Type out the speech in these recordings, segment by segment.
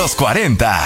los 40.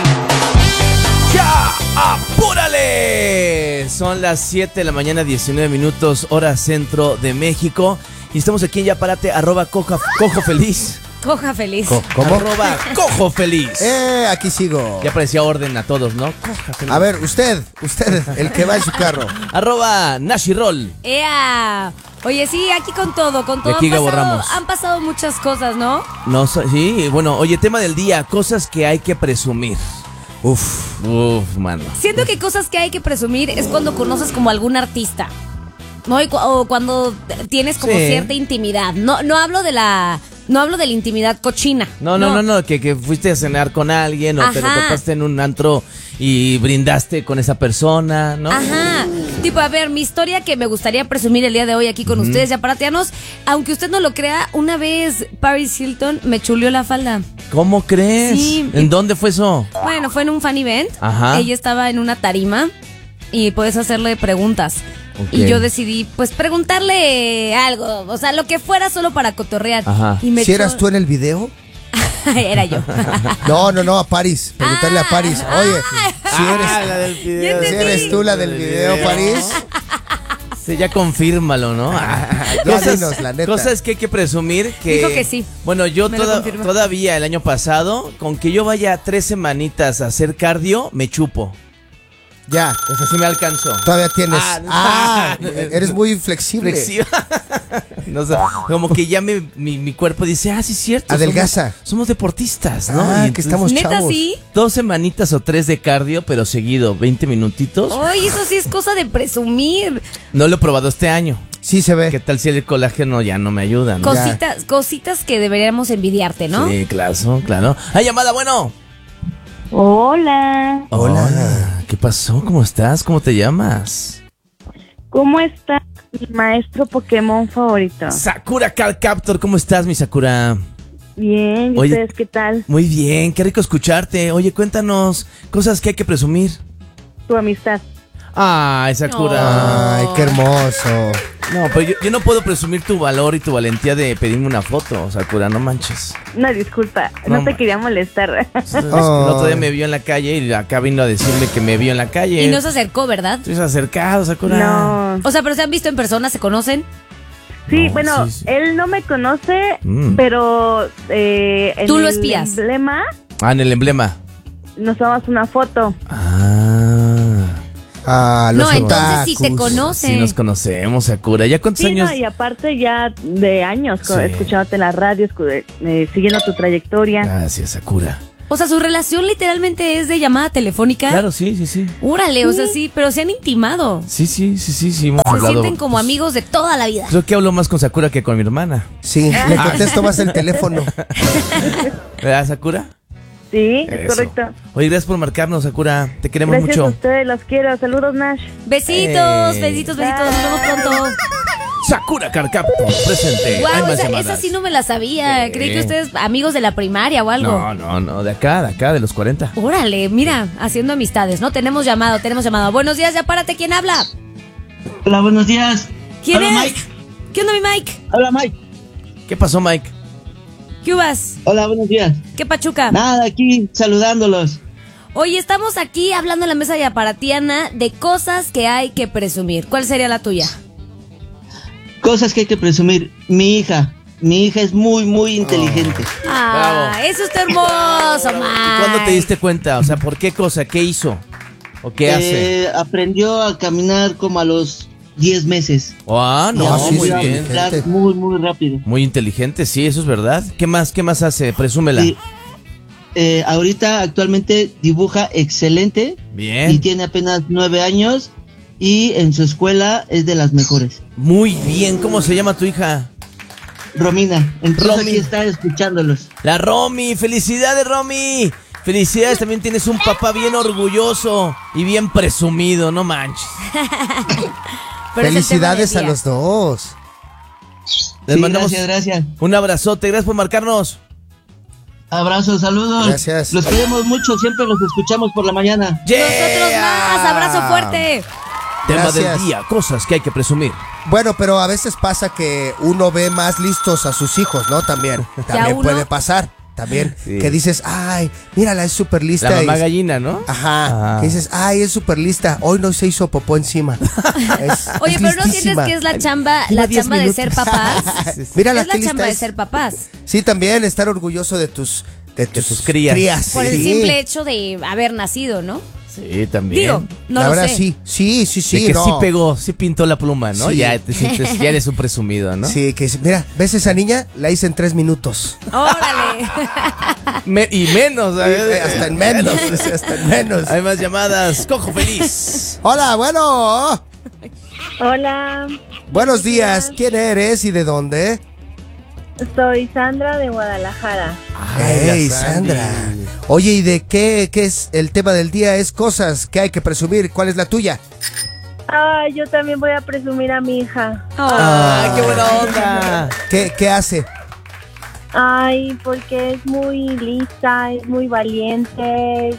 ¡Ya! ¡Apúrale! Son las 7 de la mañana, 19 minutos, hora centro de México. Y estamos aquí en Ya Párate, @cojo feliz. Coja feliz. ¿Cómo? @cojo feliz. Aquí sigo. Ya parecía orden a todos, ¿no? Coja feliz. A ver, usted, el que va en su carro. @Nashirol. ¡Ea! Oye, sí, aquí con todo, Y aquí Gabo Ramos. Han pasado muchas cosas, ¿no? Sí, bueno, oye, tema del día, cosas que hay que presumir. Uf, mano. Siento que cosas que hay que presumir es cuando conoces como algún artista, ¿no? O cuando tienes como Sí. cierta intimidad. No hablo de la intimidad cochina. No, que fuiste a cenar con alguien o te lo Ajá. topaste en un antro y brindaste con esa persona, ¿no? Ajá. Tipo, a ver, mi historia que me gustaría presumir el día de hoy aquí con ustedes, ya paratianos. Aunque usted no lo crea, una vez Paris Hilton me chuleó la falda. ¿Cómo crees? Sí. ¿En dónde fue eso? Bueno, fue en un fan event. Ajá. Ella estaba en una tarima y puedes hacerle preguntas. Ok. Y yo decidí, pues, preguntarle algo. O sea, lo que fuera solo para cotorrear. Ajá. Y me ¿Si eras tú en el video? Era yo. No, a Paris. Preguntarle a Paris. Oye, la del si eres tú la del video, Paris. Sí, ya confírmalo, ¿no? Ya dinos, la neta. Cosas que hay que presumir que... Dijo que sí. Bueno, yo Me lo confirma. todavía el año pasado, con que yo vaya 3 semanitas a hacer cardio, me chupo. Ya, O sea, sí me alcanzó. todavía tienes. no. Eres muy flexible. No sé, como que ya mi cuerpo dice, sí es cierto. Adelgaza. Somos deportistas, ¿no? Ah, Y que entonces, estamos ¿Neta chavos. sí? 2 semanitas o 3 de cardio, pero seguido, 20 minutitos. Oye, eso sí es cosa de presumir. No lo he probado este año. Sí se ve. ¿Qué tal si el colágeno ya no me ayuda, no? Cositas que deberíamos envidiarte, ¿no? Sí, claro. ¡Ay, llamada, bueno! Hola, Hola. ¿Qué pasó? ¿Cómo estás? ¿Cómo te llamas? ¿cómo está mi maestro Pokémon favorito? Sakura Card Captor, ¿cómo estás, mi Sakura? Bien, ¿y Oye. ustedes qué tal? Muy bien, qué rico escucharte. Oye, cuéntanos cosas que hay que presumir. Tu amistad. Ay, Sakura. Ay, qué hermoso. No, pero yo no puedo presumir tu valor y tu valentía de pedirme una foto, Sakura, no manches. Una disculpa, No, no te quería molestar. El otro día me vio en la calle y acá vino a decirme que me vio en la calle. Y no se acercó, ¿verdad? Estás acercado, Sakura. No. O sea, pero se han visto en persona, ¿se conocen? Sí, No, bueno, sí. él no me conoce, Mm. pero en Tú lo el espías. emblema En el emblema. nos tomamos una foto. Los No, entonces sí te otakus. conoce. Sí nos conocemos, Sakura. ¿Ya cuántos Sí, años? no, y aparte ya de años, Sí. escuchándote en la radio, siguiendo tu trayectoria. Gracias, Sakura. O sea, su relación literalmente es de llamada telefónica. Claro, sí. Úrale, o sea, sí, pero se han intimado. Sí, hemos Se hablado. sienten como amigos de toda la vida. Creo que hablo más con Sakura que con mi hermana. Sí, le contesto más el teléfono. ¿Verdad, Sakura? Sí, es Eso. correcto. Oye, gracias por marcarnos, Sakura. Te queremos Gracias a mucho. ustedes, los quiero. Saludos, Nash. Besitos, besitos. Nos vemos pronto. Sakura Carcapto, presente. Hay Wow, más esa llamadas. sí no me la sabía. Sí. Creí que ustedes amigos de la primaria o algo. No, de acá, de los 40. Órale, mira, haciendo amistades, ¿no? Tenemos llamado. Buenos días, ya párate, ¿quién habla? Hola, buenos días. ¿Quién Hola, es? Mike. ¿Qué onda, mi Mike? Hola, Mike. ¿Qué pasó, Mike? ¿Qué hubas? Hola, buenos días. ¿Qué pachuca? Nada, aquí saludándolos. Oye, estamos aquí hablando en la mesa yaparatiana de cosas que hay que presumir. ¿Cuál sería la tuya? Cosas que hay que presumir. Mi hija es muy, muy inteligente. Ah, Bravo. eso está hermoso, Mike. ¿Cuándo te diste cuenta? O sea, ¿por qué cosa? ¿Qué hizo? ¿O qué hace? Aprendió a caminar como a los 10 meses. No, sí, muy sí, bien. inteligente. Muy, muy rápido. Muy inteligente, sí, eso es verdad. ¿Qué más hace? Presúmela. Sí. Ahorita actualmente dibuja excelente. Bien. Y tiene apenas 9 años. Y en su escuela es de las mejores. Muy bien. ¿Cómo se llama tu hija? Romina, entonces Romy. aquí está escuchándolos. La Romy. ¡Felicidades, Romy! Felicidades, también tienes un papá bien orgulloso y bien presumido, no manches. Pero es el Felicidades tema a del los dos. Les Sí, mandamos gracias. un abrazote. Gracias por marcarnos. Abrazos, saludos. Gracias. Los queremos mucho, siempre los escuchamos por la mañana. día. Nosotros más, abrazo fuerte. Tema Gracias. del día, cosas que hay que presumir. Bueno, pero a veces pasa que uno ve más listos a sus hijos, ¿no? También uno- puede pasar. también. Sí. Que dices, ay, mírala, es súper lista. La mamá y- gallina, ¿no? Ajá. Que dices, ay, es súper lista. Hoy no se hizo popó encima. Oye, es pero ¿no sientes listísima. que es la chamba, Lleva la 10 chamba de minutos. ser papás? Mírala, Es la qué lista chamba de es. ser papás. Sí, también estar orgulloso de tus crías. Por el sí. simple hecho de haber nacido, ¿no? Sí, también. Digo, no la lo verdad, sé. sí. De que no. sí pegó, sí pintó la pluma, ¿no? Sí. Ya te sientes, ya eres un presumido, ¿no? Sí, que mira, ¿ves esa niña? La hice en 3 minutos. Órale. Y menos, ¿sabes? Hasta en menos, hasta en menos. Hay más llamadas. Cojo feliz. Hola, bueno. Hola, Buenos días. ¿Quién eres y de dónde? soy Sandra de Guadalajara. Hey, la Sandy. Sandra. Oye, ¿y de qué es el tema del día? Es cosas que hay que presumir. ¿Cuál es la tuya? Ay, yo también voy a presumir a mi hija. ¡Ah, qué buena onda! ¿Qué hace? Ay, porque es muy lista, es muy valiente,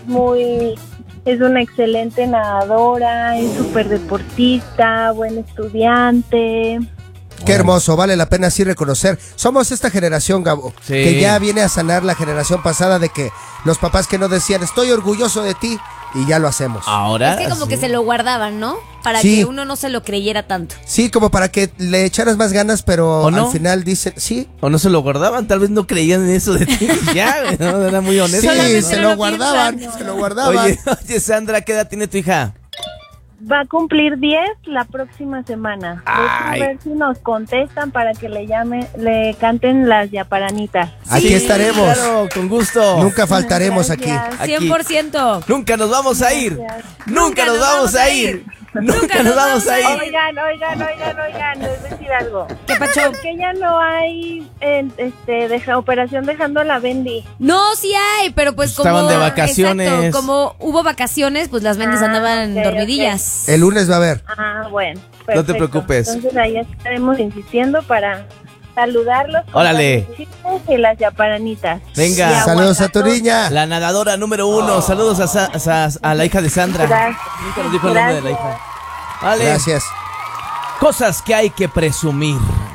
es una excelente nadadora, es súper deportista, buen estudiante. Qué hermoso, vale la pena así reconocer. Somos esta generación, Gabo, Sí. que ya viene a sanar la generación pasada de que los papás que no decían, estoy orgulloso de ti, y ya lo hacemos. Ahora. Es que como sí. que se lo guardaban, ¿no? Para Sí. que uno no se lo creyera tanto. Sí, como para que le echaras más ganas, pero ¿O no? al final dicen, sí. O no se lo guardaban, tal vez no creían en eso de ti. Ya, güey, ¿no? Era muy honesto. Sí, Solamente se no lo lo guardaban, piensan. se lo guardaban. Oye, Sandra, ¿qué edad tiene tu hija? Va a cumplir 10 la próxima semana. A Ay. ver si nos contestan para que le canten las yaparanitas. Aquí Sí, estaremos. Claro, con gusto. Nunca faltaremos Gracias. aquí. Aquí. 100%. Nunca nos vamos a ir. Gracias. Nunca nos vamos a ir. Nunca nos vamos a ir. Oigan, les voy a decir algo. ¿Qué pacho? ¿Por qué ya no hay operación dejando a la Bendy? No, sí hay, pero pues como... Estaban de vacaciones. Exacto, como hubo vacaciones, pues las vendes andaban ok, dormidillas. El lunes va a haber. Ah, bueno. No te perfecto. preocupes. Entonces ahí estaremos insistiendo para saludarlos. con Órale. las besitos y las yaparanitas. Venga. Y Saludos a tu aguacatón. niña. La nadadora número 1. Saludos a la hija de Sandra. Gracias. Nunca nos dijo el nombre de la hija. Vale. Gracias. Cosas que hay que presumir.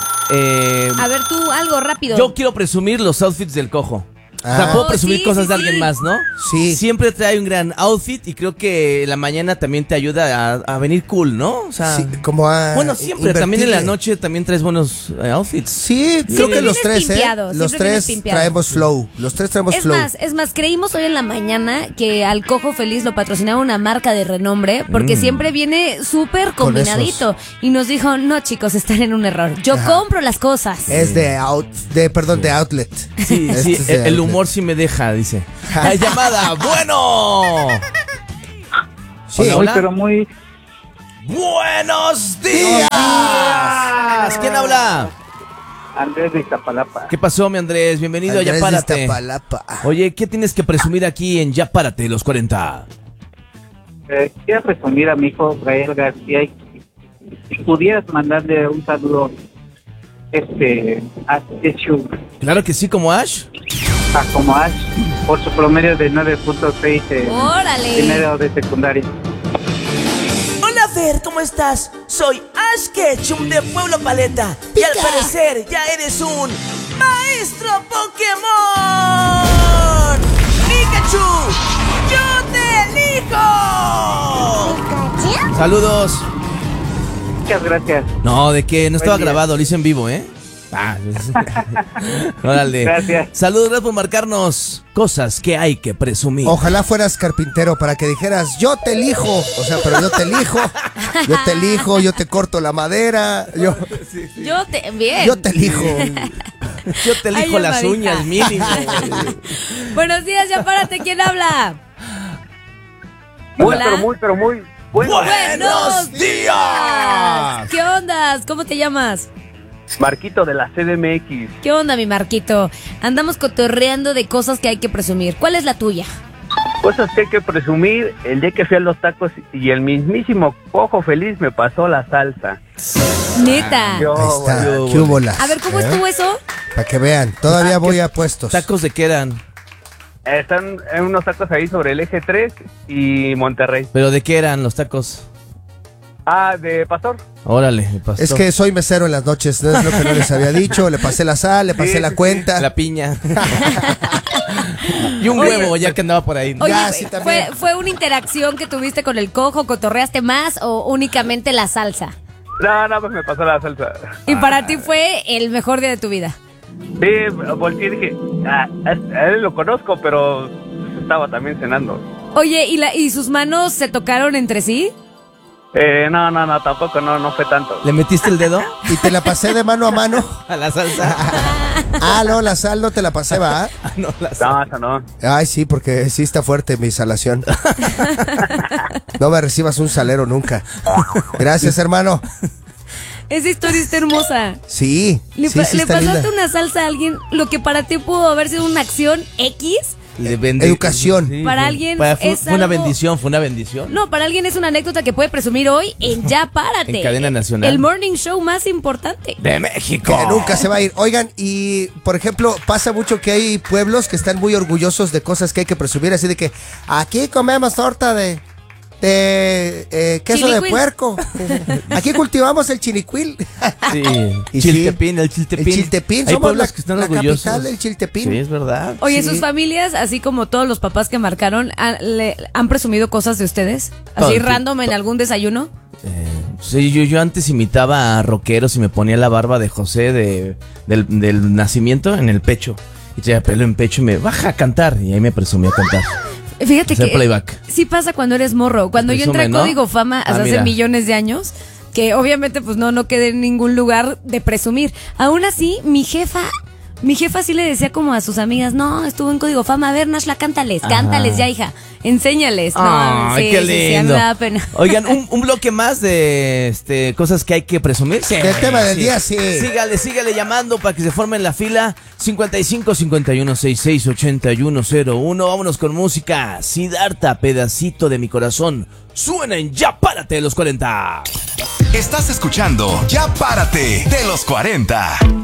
A ver tú, algo rápido. Yo quiero presumir los outfits del cojo. O sea, Ah. puedo Oh, presumir sí, cosas sí, de alguien sí. más, ¿no? Sí. Siempre trae un gran outfit y creo que la mañana también te ayuda a venir cool, ¿no? O sea, Sí, como a bueno, siempre, también en la invertirle. noche también traes buenos outfits. Sí, creo que los Vienes tres, pimpeado, Los siempre vienes tres pimpeado. traemos flow. Los tres traemos flow. Es más, creímos hoy en la mañana que al Cojo Feliz lo patrocinaba una marca de renombre porque siempre viene súper Con combinadito. Y nos dijo, no chicos, están en un error. Yo compro las cosas. Es de outlet. Sí, Este sí, es de el outlet. humor sí me deja, dice. Hay llamada, bueno. Sí. Hola, hola. Pero muy Buenos días. ¿Quién habla? Andrés de Iztapalapa. ¿Qué pasó, mi Andrés? Bienvenido Andrés a de Ya Párate. Iztapalapa. Oye, ¿qué tienes que presumir aquí en Ya Párate, los 40? Quiero presumir a mi hijo Gael García y si pudieras mandarle un saludo a Techu, Claro que sí, como Ash. a como Ash, por su promedio de 9.6 Órale. primero de secundaria. Hola Fer, ¿cómo estás? Soy Ash Ketchum de Pueblo Paleta y al parecer ya eres un maestro Pokémon. ¡Pikachu! ¡Yo te elijo! Saludos. Muchas gracias. No, de que no estaba día. grabado, lo hice en vivo, ¿eh? Ah, órale. Gracias. Saludos, gracias por marcarnos cosas que hay que presumir. Ojalá fueras carpintero para que dijeras, yo te elijo. O sea, pero yo te elijo, yo te corto la madera, yo Bien. te elijo. Yo te elijo Ay, las llamadita. uñas mínimo. Buenos días, Ya Párate. ¿Quién habla? Muy, Hola. pero muy bueno. ¡Buenos días! ¿Qué ondas? ¿Cómo te llamas? Marquito de la CDMX. ¿Qué onda, mi Marquito? Andamos cotorreando de cosas que hay que presumir. ¿Cuál es la tuya? Cosas que hay que presumir, el día que fui a los tacos y el mismísimo Cojo Feliz me pasó la salsa. Neta. Yo, Ahí está, bueno. qué bolas. A ver, ¿cómo estuvo eso? Para que vean, todavía voy a puestos. ¿Tacos de qué eran? están en unos tacos ahí sobre el eje 3 y Monterrey. ¿Pero de qué eran los tacos? Ah, de pastor. Órale, me pasó. Es que soy mesero en las noches, no es lo que no les había dicho. Le pasé la sal, le pasé Sí, la sí, cuenta. La piña. Y un Oye. huevo, ya que andaba por ahí. Oye, Ya, sí, también. ¿fue una interacción que tuviste con el cojo? ¿Cotorreaste más o únicamente la salsa? No, pues me pasó la salsa. Y para ti fue el mejor día de tu vida. Sí, volteé y dije, a él lo conozco, pero estaba también cenando. Oye, ¿y sus manos se tocaron entre sí? No, tampoco, no fue tanto. ¿Le metiste el dedo Y te la pasé de mano a mano. a la salsa? No, la sal no te la pasé, ¿va? No, la No, eso no. Ay, sí, porque sí está fuerte mi salación. No me recibas un salero nunca. Gracias, hermano. Esa historia está hermosa. Sí, ¿Le sí está pasaste linda. una salsa a alguien lo que para ti pudo haber sido una acción X? Educación. Para alguien fue es una algo- bendición, fue una bendición. No, para alguien es una anécdota que puede presumir hoy en Ya Párate. En cadena nacional. El morning show más importante. De México. Que nunca se va a ir. Oigan, y por ejemplo, pasa mucho que hay pueblos que están muy orgullosos de cosas que hay que presumir, así de que aquí comemos torta de queso de Chilicuil. puerco. Aquí cultivamos el chinicuil. Sí. Y Chiltepín, el El Chiltepín. Chiltepín, Hay somos pueblos la, que están la orgullosos. capital del Chiltepín. Sí, es verdad. Oye, Sí. sus familias, así como todos los papás que marcaron, ¿han presumido cosas de ustedes? Todo ¿Así el random en algún desayuno? Sí, yo antes imitaba a rockeros y me ponía la barba de José del nacimiento en el pecho. Y tenía pelo en pecho y me baja a cantar. Y ahí me presumía a cantar. Fíjate Hacer que playback. sí pasa cuando eres morro. Cuando yo entré a Presume, ¿no? Código Fama hace Mira. millones de años, que obviamente pues no quedé en ningún lugar de presumir. Aún así, mi jefa sí le decía como a sus amigas, no, estuvo en Código Fama, a ver, Nashla, cántales ya, hija, enséñales. No, Ay, sí, qué sí, lindo. sí, a mí me da pena. Oigan, un bloque más de cosas que hay que presumir. Sí, El tema del día, sí. Sígale llamando para que se formen la fila. 55 51 66 8101. Vámonos con música. Siddhartha, pedacito de mi corazón. Suena en Ya Párate de los 40. Estás escuchando Ya Párate de los 40.